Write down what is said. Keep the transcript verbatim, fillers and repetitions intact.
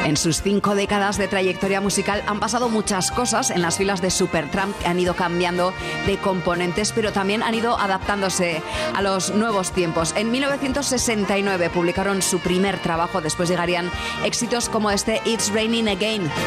En sus cinco décadas de trayectoria musical han pasado muchas cosas en las filas de Supertramp, que han ido cambiando de componentes, pero también han ido adaptándose a los nuevos tiempos. En mil novecientos sesenta y nueve publicaron su primer trabajo, después llegarían éxitos como este It's Raining Again.